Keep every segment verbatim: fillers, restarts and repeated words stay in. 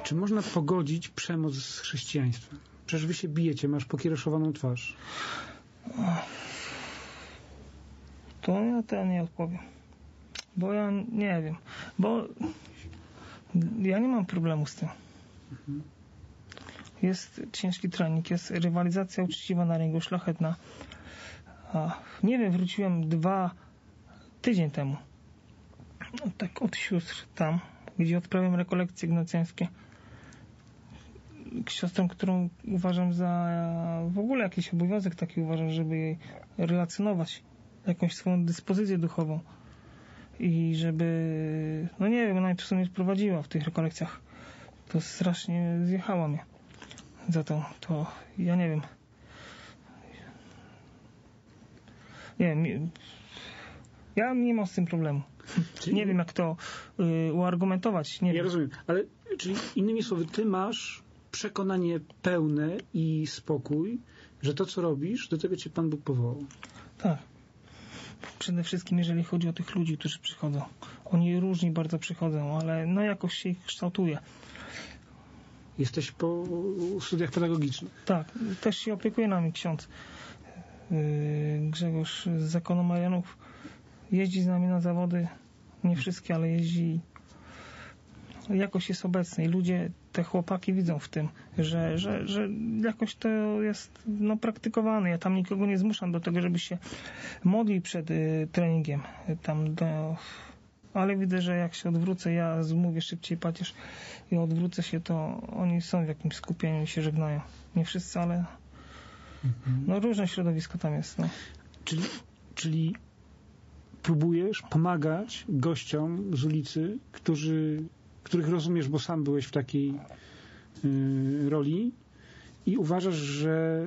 Czy można pogodzić przemoc z chrześcijaństwem? Przecież wy się bijecie, masz pokiereszowaną twarz. To ja to nie odpowiem. Bo ja nie wiem. Bo ja nie mam problemu z tym. Mhm. Jest ciężki trening, jest rywalizacja uczciwa na ringu, szlachetna. A, nie wiem, wróciłem dwa tydzień temu. Tak od sióstr tam, gdzie odprawiam rekolekcje ignacjańskie. Siostrą, którą uważam za w ogóle jakiś obowiązek taki uważam, żeby jej relacjonować jakąś swoją dyspozycję duchową i żeby, no nie wiem, ona w sumie prowadziła w tych rekolekcjach. To strasznie zjechała mnie za to. To ja nie wiem. Nie wiem. Ja nie mam z tym problemu. Czyli... Nie wiem, jak to y, uargumentować. Nie ja wiem. rozumiem, ale czyli innymi słowy, ty masz przekonanie pełne i spokój, że to, co robisz, do tego cię Pan Bóg powołał. Tak. Przede wszystkim, jeżeli chodzi o tych ludzi, którzy przychodzą. Oni różni bardzo przychodzą, ale no jakoś się ich kształtuje. Jesteś po studiach pedagogicznych. Tak. Też się opiekuje nami ksiądz yy, Grzegorz z Zakonu Marianów. Jeździ z nami na zawody. Nie wszystkie, ale jeździ. Jakoś jest obecny i ludzie, te chłopaki widzą w tym, że, że, że jakoś to jest no, praktykowane. Ja tam nikogo nie zmuszam do tego, żeby się modlił przed y, treningiem. Tam do... Ale widzę, że jak się odwrócę, ja zmówię szybciej pacierz i odwrócę się, to oni są w jakimś skupieniu i się żegnają. Nie wszyscy, ale mhm. no różne środowisko tam jest. No. Czyli, czyli próbujesz pomagać gościom z ulicy, którzy których rozumiesz, bo sam byłeś w takiej y, roli i uważasz, że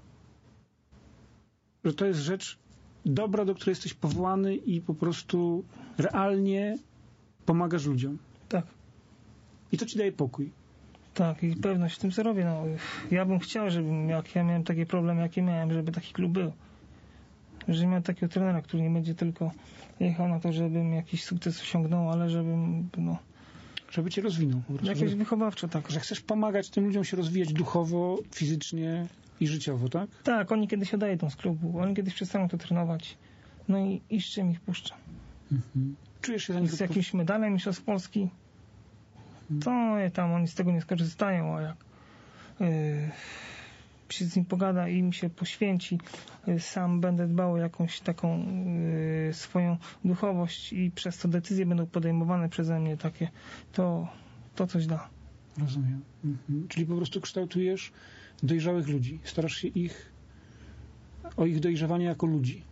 że to jest rzecz dobra, do której jesteś powołany i po prostu realnie pomagasz ludziom. Tak. I to ci daje pokój. Tak, i pewność w tym, co robię. No, ja bym chciał, żebym, jak ja miałem takie problemy, jakie miałem, żeby taki klub był. Że miałem takiego trenera, który nie będzie tylko jechał na to, żebym jakiś sukces osiągnął, ale żebym, no... Żeby cię rozwinął. Po prostu. Jakieś wychowawcze, tak. Że chcesz pomagać tym ludziom się rozwijać duchowo, fizycznie i życiowo, tak? Tak, oni kiedyś odejdą z klubu, oni kiedyś przestaną to trenować. No i, i z czym ich puszczę? Mhm. Czujesz się za nich... Z jakimś medalem mistrzostw Polski? Mhm. To nie, tam oni z tego nie skorzystają, a jak yy, się z nim pogada i im się poświęci, yy, sam będę dbał o jakąś taką yy, swoją duchowość i przez to decyzje będą podejmowane przeze mnie takie, to, to coś da. Rozumiem. Mhm. Czyli po prostu kształtujesz dojrzałych ludzi. Starasz się ich o ich dojrzewanie jako ludzi.